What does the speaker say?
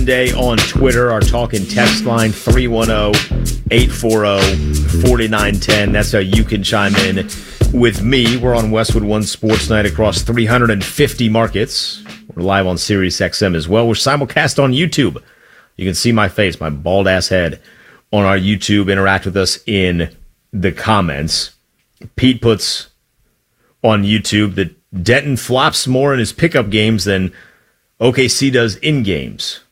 Day on Twitter, our talk and text line 310-840-4910. That's how you can chime in with me. We're on Westwood One Sports Night across 350 markets. We're live on Sirius XM as well. We're simulcast on YouTube. You can see my face, my bald ass head on our YouTube. Interact with us in the comments. Pete puts on YouTube that Denton flops more in his pickup games than OKC does in games.